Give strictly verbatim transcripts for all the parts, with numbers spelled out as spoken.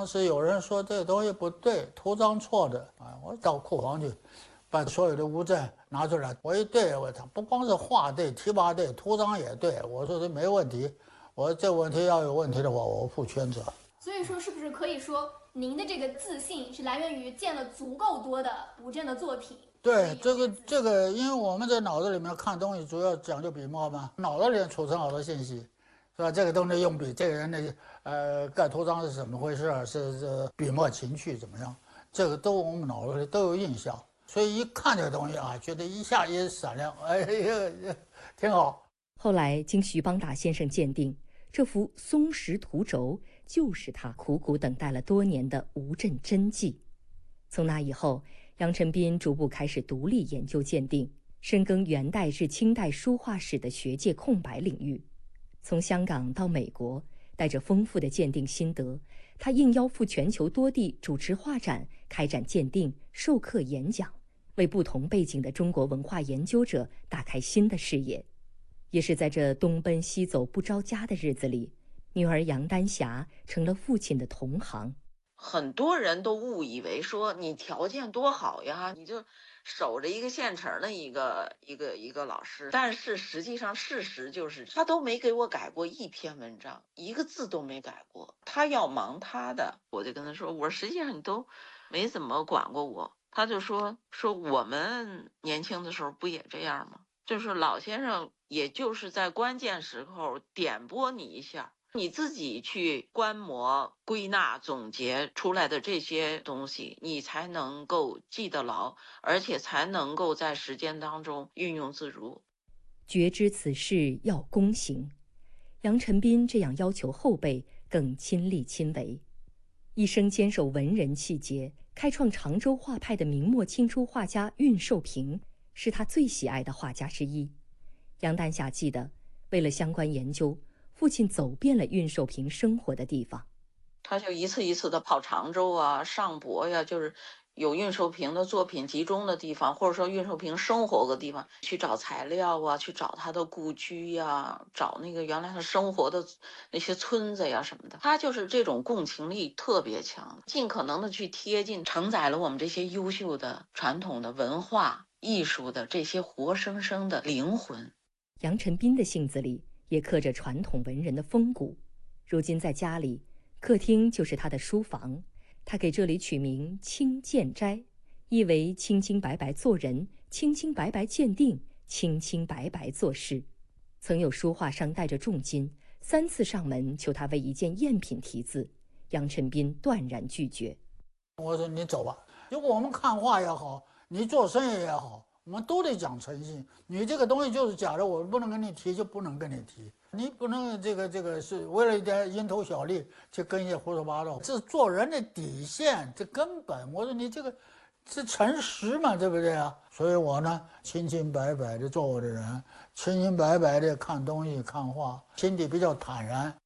当时有人说这东西不对，图章错的啊，我到库房去，把所有的无证拿出来，我一对，我操，不光是画对、题跋对，图章也对，我说这没问题，我说这问题要有问题的话，我负全责。 所以说，是不是可以说您的这个自信是来源于见了足够多的无证的作品？ 对，这个这个，因为我们在脑子里面看东西，主要讲究笔墨嘛，脑子里面储存好多信息，是吧？这个东西用笔，这个人的呃盖图章是怎么回事，是是笔墨情趣怎么样，这个都我们脑子里都有印象，所以一看这个东西啊，觉得一下也闪亮，哎呀，挺好。 后来经徐邦达先生鉴定，这幅松石图轴就是他苦苦等待了多年的无证真迹。从那以后，杨晨斌逐步开始独立研究鉴定，深耕元代至清代书画史的学界空白领域。从香港到美国，带着丰富的鉴定心得，他应邀赴全球多地主持画展，开展鉴定、授课演讲，为不同背景的中国文化研究者打开新的视野。也是在这东奔西走不着家的日子里，女儿杨丹霞成了父亲的同行。 很多人都误以为说你条件多好呀，你就守着一个现成的一个一个一个老师，但是实际上事实就是他都没给我改过一篇文章，一个字都没改过。他要忙他的，我就跟他说，我说实际上你都没怎么管过我。他就说说我们年轻的时候不也这样吗？就是老先生也就是在关键时候点拨你一下，你自己去观摩、归纳、总结出来的这些东西，你才能够记得牢，而且才能够在实践当中运用自如。 觉知此事要躬行，杨晨斌这样要求后辈，更亲力亲为。一生坚守文人气节，开创常州画派的明末清初画家恽寿平是他最喜爱的画家之一。杨丹霞记得，为了相关研究，父亲走遍了恽寿平生活的地方。 他就一次一次的跑常州啊、上博呀，就是有恽寿平的作品集中的地方，或者说恽寿平生活的地方，去找材料啊，去找他的故居呀，找那个原来他生活的那些村子呀什么的。他就是这种共情力特别强，尽可能的去贴近，承载了我们这些优秀的传统的文化艺术的这些活生生的灵魂。 杨晨斌的性子里也刻着传统文人的风骨。如今在家里，客厅就是他的书房，他给这里取名清鉴斋，意为清清白白做人，清清白白鉴定，清清白白做事。曾有书画商带着重金三次上门求他为一件赝品题字，杨晨斌断然拒绝。 我说你走吧，如果我们看画也好，你做生意也好，我们都得讲诚信。你这个东西就是假的，我不能跟你提，就不能跟你提。你不能这个这个是为了一点蝇头小利去跟一些胡说八道，这是做人的底线，这根本。我说你这个是诚实嘛，对不对啊？所以我呢，清清白白的做我的人，清清白白的看东西看画，心底比较坦然。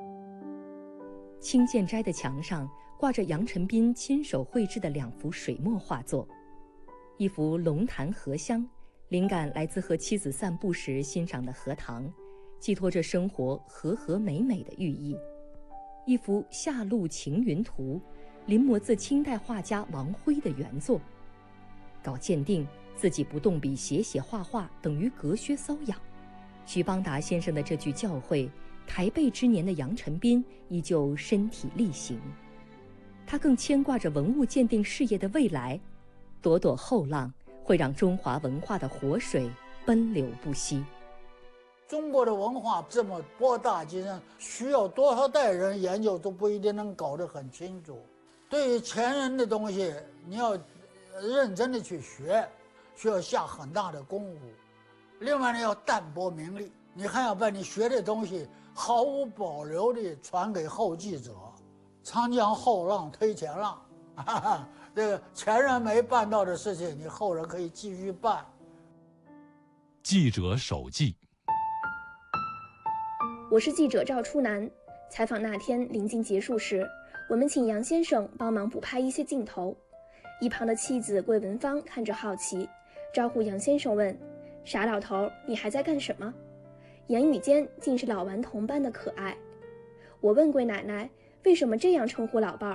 清鉴斋的墙上挂着杨晨斌亲手绘制的两幅水墨画作，一幅龙潭荷香，灵感来自和妻子散步时欣赏的荷塘，寄托着生活和和美美的寓意。一幅夏露晴云图，临摹自清代画家王辉的原作。搞鉴定，自己不动笔写写画画，等于隔靴搔痒。徐邦达先生的这句教诲，台背之年的杨晨斌依旧身体力行。他更牵挂着文物鉴定事业的未来，朵朵后浪会让中华文化的活水奔流不息。 中国的文化这么博大精深，需要多少代人研究都不一定能搞得很清楚。对于前人的东西，你要认真的去学，需要下很大的功夫。另外呢，要淡泊名利，你还要把你学的东西毫无保留地传给后继者。长江后浪推前浪，哈哈，这个前人没办到的事情，你后人可以继续办。 记者手记。 我是记者赵初南。采访那天临近结束时，我们请杨先生帮忙补拍一些镜头。一旁的妻子桂文芳看着好奇，招呼杨先生问：“傻老头，你还在干什么？”言语间竟是老顽童般的可爱。我问桂奶奶为什么这样称呼老伴儿，